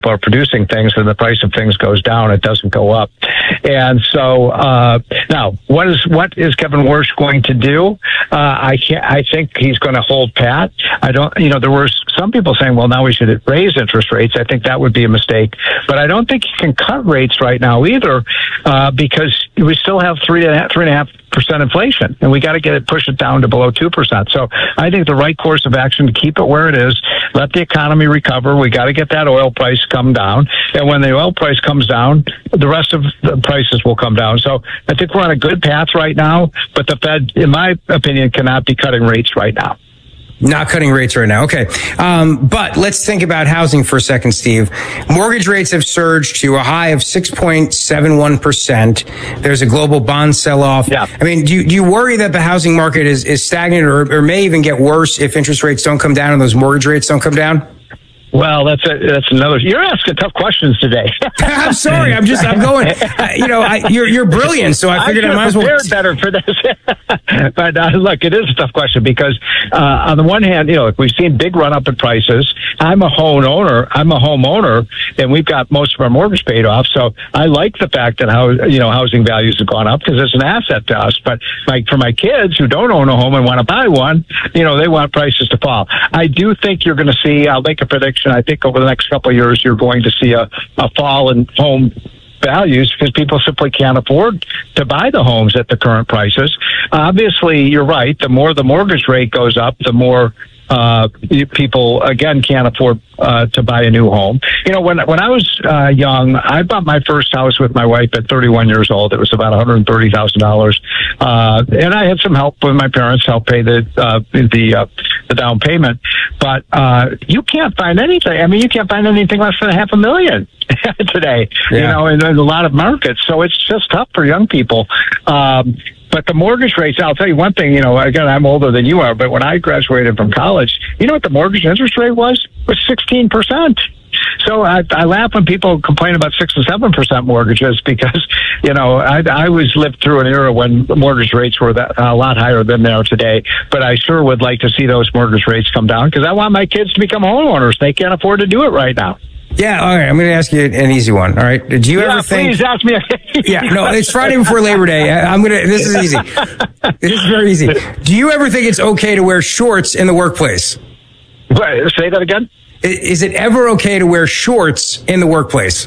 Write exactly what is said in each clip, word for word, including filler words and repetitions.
are producing things and the price of things goes down, it doesn't go up. And so uh, now, what is what is Kevin Warsh going to do? Uh, I can't. I think he's going to hold pat. I don't. You know, there were some people saying, "Well, now we should raise interest rates." I think that would be a mistake. But I don't think he can cut rates right now either, uh, because we still have three and a half, three and a half percent inflation, and we got to get it push it down to below two percent. So I think the right course of action to keep it where it is, let the economy recover. We got to get that oil price come down, and when the oil price comes down, the rest of the prices will come down. So I think we're on a good path right now, but the Fed, in my opinion, cannot be cutting rates right now. Not cutting rates right now. Okay. Um, but let's think about housing for a second, Steve. Mortgage rates have surged to a high of six point seven one percent. There's a global bond sell-off. Yeah. I mean, do you, do you worry that the housing market is, is stagnant or, or may even get worse if interest rates don't come down and those mortgage rates don't come down? Well, that's a, that's another. You're asking tough questions today. I'm sorry. I'm just. I'm going. Uh, you know, I, you're you're brilliant. So I figured I, I might as well. Prepared better for this. But uh, look, it is a tough question because uh, on the one hand, you know, we've seen big run up in prices. I'm a home owner. I'm a homeowner, and we've got most of our mortgage paid off. So I like the fact that how you know housing values have gone up because it's an asset to us. But like for my kids who don't own a home and want to buy one, you know, they want prices to fall. I do think you're going to see. I'll make a prediction. I think over the next couple of years, you're going to see a, a fall in home values because people simply can't afford to buy the homes at the current prices. Obviously, you're right. The more the mortgage rate goes up, the more uh, people, again, can't afford uh, to buy a new home. You know, when when I was uh, young, I bought my first house with my wife at thirty-one years old. It was about one hundred thirty thousand dollars. Uh, and I had some help with my parents, help pay the uh, the uh, the down payment. But uh, you can't find anything. I mean, you can't find anything less than half a million today, yeah. you know, in, in a lot of markets. So it's just tough for young people. Um, But the mortgage rates, I'll tell you one thing, you know, again, I'm older than you are, but when I graduated from college, you know what the mortgage interest rate was? It was sixteen percent. So I, I laugh when people complain about six and seven percent mortgages because, you know, I, I was lived through an era when mortgage rates were that, a lot higher than they are today. But I sure would like to see those mortgage rates come down because I want my kids to become homeowners. They can't afford to do it right now. Yeah, all right. I'm going to ask you an easy one. All right. Did you yeah, ever think? Please ask me. Yeah, no, it's Friday before Labor Day. I'm going to. This is easy. This is very easy. Do you ever think it's okay to wear shorts in the workplace? Wait, say that again. Is it ever okay to wear shorts in the workplace?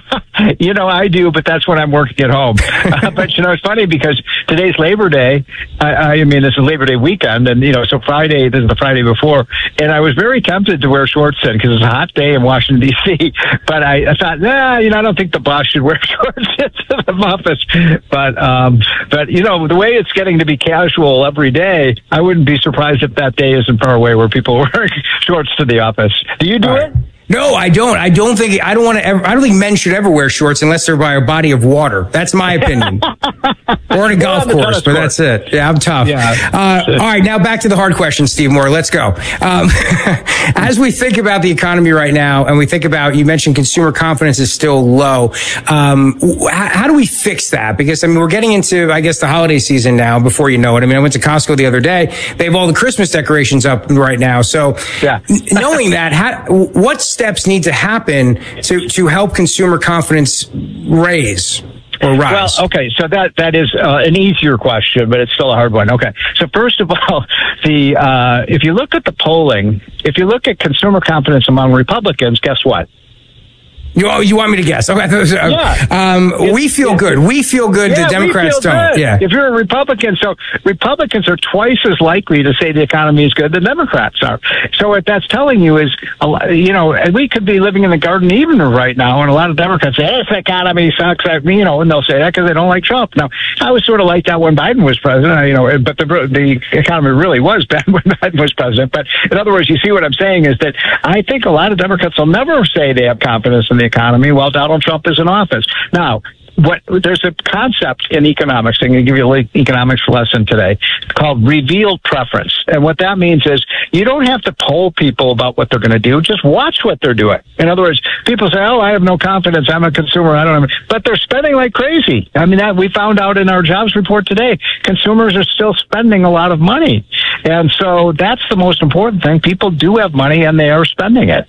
You know, I do, but that's when I'm working at home. uh, but, you know, it's funny because today's Labor Day. I, I mean, this is Labor Day weekend. And, you know, so Friday, this is the Friday before. And I was very tempted to wear shorts then because it's a hot day in Washington, D C But I, I thought, nah, you know, I don't think the boss should wear shorts into the office. But, um, but, you know, the way it's getting to be casual every day, I wouldn't be surprised if that day isn't far away where people wear shorts to the office. Do you do it? No, I don't. I don't think, I don't want to ever, I don't think men should ever wear shorts unless they're by a body of water. That's my opinion. Or on a golf yeah, course, but that's it. Yeah, I'm tough. Yeah, uh, all right, now back to the hard question, Steve Moore. Let's go. Um, as we think about the economy right now, and we think about, you mentioned consumer confidence is still low. Um, how, how do we fix that? Because, I mean, we're getting into, I guess, the holiday season now before you know it. I mean, I went to Costco the other day. They have all the Christmas decorations up right now. So yeah. knowing that, how, what's steps need to happen to, to help consumer confidence raise or rise? Well, okay, so that that is uh, an easier question, but it's still a hard one. Okay, so first of all, the uh, if you look at the polling, if you look at consumer confidence among Republicans, guess what? You, oh, you want me to guess? Okay. Yeah. Um, we feel yeah. good. We feel good. Yeah, the Democrats we feel don't. Good. Yeah. If you're a Republican, so Republicans are twice as likely to say the economy is good than Democrats are. So what that's telling you is, you know, and we could be living in the Garden of Eden right now, and a lot of Democrats say, hey, this economy sucks. You know, and they'll say that because they don't like Trump. Now, I was sort of like that when Biden was president, you know, but the the economy really was bad when Biden was president. But in other words, you see what I'm saying is that I think a lot of Democrats will never say they have confidence in the economy while Donald Trump is in office. Now, what there's a concept in economics, I'm going to give you an economics lesson today, called revealed preference. And what that means is you don't have to poll people about what they're going to do. Just watch what they're doing. In other words, people say, oh, I have no confidence. I'm a consumer. I don't have, but they're spending like crazy. I mean, that we found out in our jobs report today, consumers are still spending a lot of money. And so that's the most important thing. People do have money and they are spending it.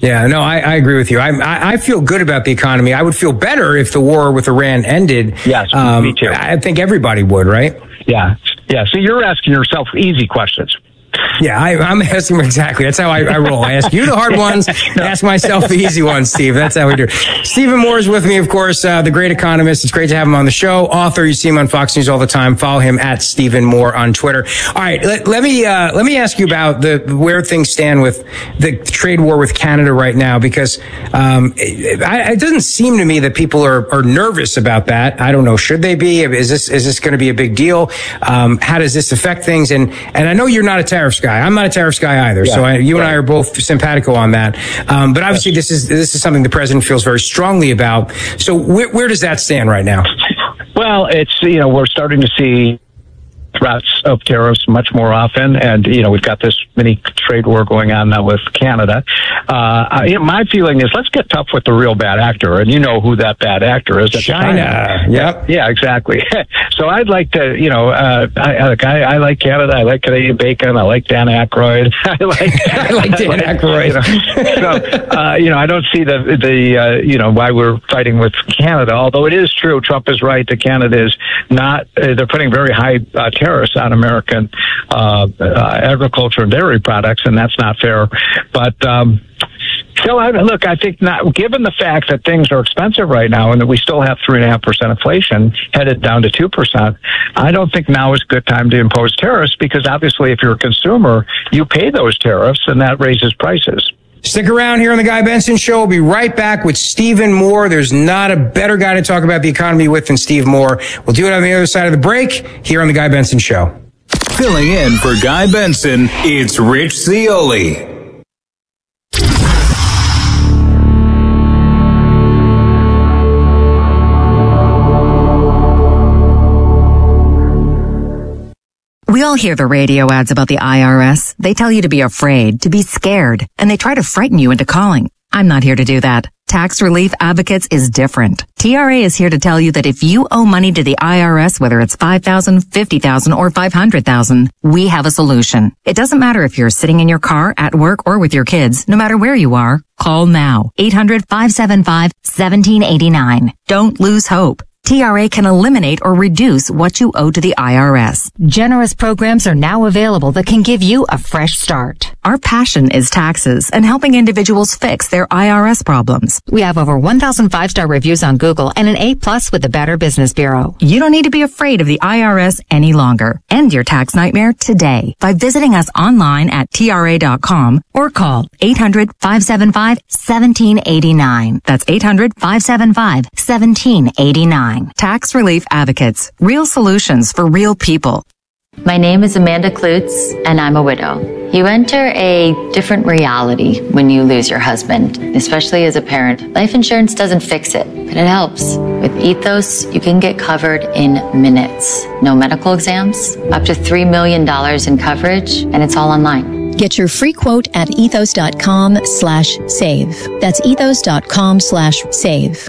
Yeah, no, I, I agree with you. I, I I feel good about the economy. I would feel better if the war with Iran ended. Yes, um, me too. I think everybody would, right? Yeah, yeah. So you're asking yourself easy questions. Yeah, I, I'm asking exactly. That's how I, I roll. I ask you the hard ones, no. ask myself the easy ones, Steve. That's how we do it. Stephen Moore is with me, of course, uh, the great economist. It's great to have him on the show. Author, you see him on Fox News all the time. Follow him at Stephen Moore on Twitter. All right, let, let me uh, let me ask you about the where things stand with the trade war with Canada right now, because um, it, it doesn't seem to me that people are, are nervous about that. I don't know. Should they be? Is this is this going to be a big deal? Um, how does this affect things? And and I know you're not a tariffs guy. I'm not a tariffs guy either. Yeah, so I, you right. and I are both simpatico on that. Um, but obviously, this is this is something the president feels very strongly about. So where, where does that stand right now? Well, it's, you know, we're starting to see threats of tariffs much more often, and you know we've got this mini trade war going on now with Canada. Uh, I, my feeling is let's get tough with the real bad actor, and you know who that bad actor is. At China. Yep. Yeah, exactly. So I'd like to, you know, uh, I, I, I like Canada. I like Canadian bacon. I like Dan Aykroyd. I like I like Dan Aykroyd. You know, so uh, you know, I don't see the the uh, you know why we're fighting with Canada. Although it is true, Trump is right that Canada is not. Uh, they're putting very high uh, tariffs on American uh, uh, agriculture and dairy products, and that's not fair. But um, so, I, look, I think not, given the fact that things are expensive right now and that we still have three point five percent inflation headed down to two percent, I don't think now is a good time to impose tariffs because obviously if you're a consumer, you pay those tariffs and that raises prices. Stick around here on the Guy Benson Show. We'll be right back with Stephen Moore. There's not a better guy to talk about the economy with than Steve Moore. We'll do it on the other side of the break here on the Guy Benson Show. Filling in for Guy Benson, it's Rich Zeoli. We all hear the radio ads about the I R S. They tell you to be afraid, to be scared, and they try to frighten you into calling. I'm not here to do that. Tax Relief Advocates is different. T R A is here to tell you that if you owe money to the I R S, whether it's five thousand dollars, fifty thousand dollars, or five hundred thousand dollars, we have a solution. It doesn't matter if you're sitting in your car, at work, or with your kids. No matter where you are, call now. eight hundred, five seven five, one seven eight nine. Don't lose hope. T R A can eliminate or reduce what you owe to the I R S. Generous programs are now available that can give you a fresh start. Our passion is taxes and helping individuals fix their I R S problems. We have over one thousand five-star reviews on Google and an A plus with the Better Business Bureau. You don't need to be afraid of the I R S any longer. End your tax nightmare today by visiting us online at T R A dot com or call eight hundred, five seven five, one seven eight nine. That's eight hundred, five seven five, one seven eight nine. Tax Relief Advocates. Real solutions for real people. My name is Amanda Klutz, and I'm a widow. You enter a different reality when you lose your husband, especially as a parent. Life insurance doesn't fix it, but it helps. With Ethos, you can get covered in minutes. No medical exams, up to three million dollars in coverage, and it's all online. Get your free quote at ethos.com slash save. That's ethos.com slash save.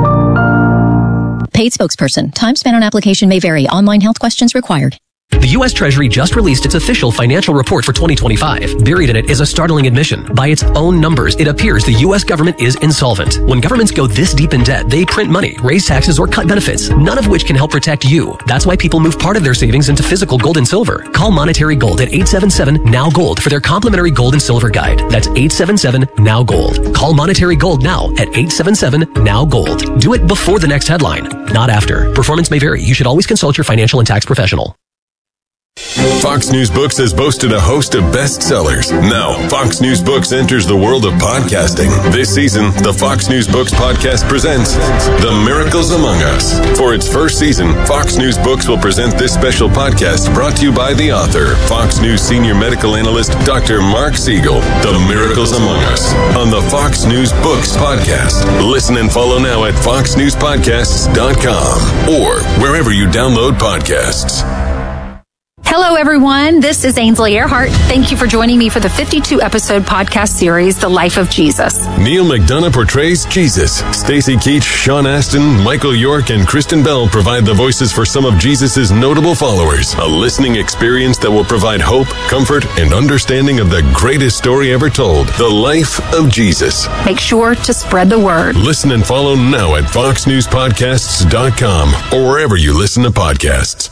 Paid spokesperson. Time spent on application may vary. Online health questions required. The U S Treasury just released its official financial report for twenty twenty-five. Buried in it is a startling admission. By its own numbers, it appears the U S government is insolvent. When governments go this deep in debt, they print money, raise taxes, or cut benefits, none of which can help protect you. That's why people move part of their savings into physical gold and silver. Call Monetary Gold at eight seven seven, N O W, GOLD for their complimentary gold and silver guide. That's eight seven seven, N O W, GOLD. Call Monetary Gold now at eight seven seven, N O W, GOLD. Do it before the next headline, not after. Performance may vary. You should always consult your financial and tax professional. Fox News Books has boasted a host of bestsellers. Now, Fox News Books enters the world of podcasting. This season, the Fox News Books podcast presents The Miracles Among Us. For its first season, Fox News Books will present this special podcast brought to you by the author, Fox News senior medical analyst, Doctor Mark Siegel. The Miracles Among Us on the Fox News Books podcast. Listen and follow now at fox news podcasts dot com or wherever you download podcasts. Hello, everyone. This is Ainsley Earhart. Thank you for joining me for the fifty-two episode podcast series, The Life of Jesus. Neil McDonough portrays Jesus. Stacey Keach, Sean Astin, Michael York, and Kristen Bell provide the voices for some of Jesus' notable followers. A listening experience that will provide hope, comfort, and understanding of the greatest story ever told, The Life of Jesus. Make sure to spread the word. Listen and follow now at fox news podcasts dot com or wherever you listen to podcasts.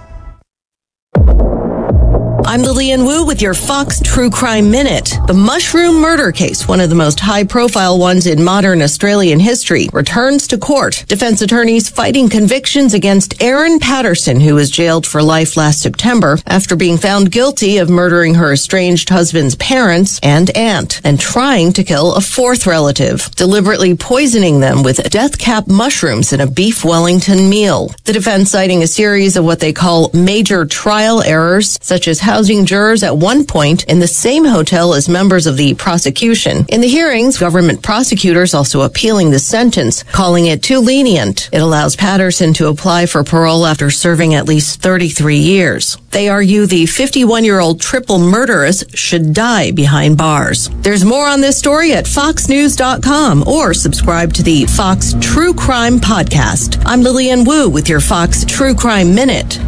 I'm Lillian Wu with your Fox True Crime Minute. The mushroom murder case, one of the most high-profile ones in modern Australian history, returns to court. Defense attorneys fighting convictions against Erin Patterson, who was jailed for life last September after being found guilty of murdering her estranged husband's parents and aunt and trying to kill a fourth relative, deliberately poisoning them with death-cap mushrooms in a beef Wellington meal. The defense citing a series of what they call major trial errors, such as housing jurors at one point in the same hotel as members of the prosecution. In the hearings, government prosecutors also appealing the sentence, calling it too lenient. It allows Patterson to apply for parole after serving at least thirty-three years. They argue the fifty-one-year-old triple murderess should die behind bars. There's more on this story at fox news dot com or subscribe to the Fox True Crime Podcast. I'm Lillian Wu with your Fox True Crime Minute.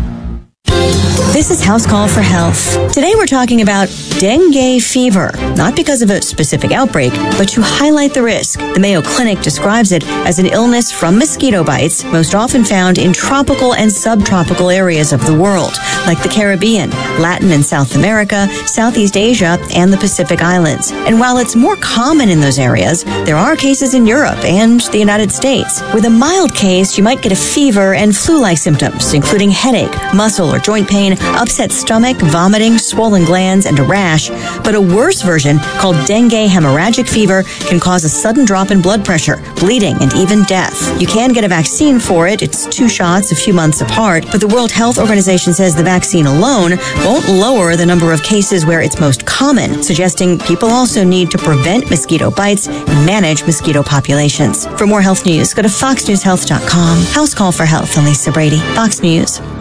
This is House Call for Health. Today we're talking about dengue fever, not because of a specific outbreak, but to highlight the risk. The Mayo Clinic describes it as an illness from mosquito bites, most often found in tropical and subtropical areas of the world, like the Caribbean, Latin and South America, Southeast Asia, and the Pacific Islands. And while it's more common in those areas, there are cases in Europe and the United States. With a mild case, you might get a fever and flu-like symptoms, including headache, muscle or joint pain, upset stomach, vomiting, swollen glands, and a rash. But a worse version, called dengue hemorrhagic fever, can cause a sudden drop in blood pressure, bleeding, and even death. You can get a vaccine for it. It's two shots a few months apart, but the World Health Organization says the vaccine alone won't lower the number of cases where it's most common, suggesting people also need to prevent mosquito bites and manage mosquito populations. For more health news, go to fox news health dot com. House Call for Health. I'm Lisa Brady, Fox News.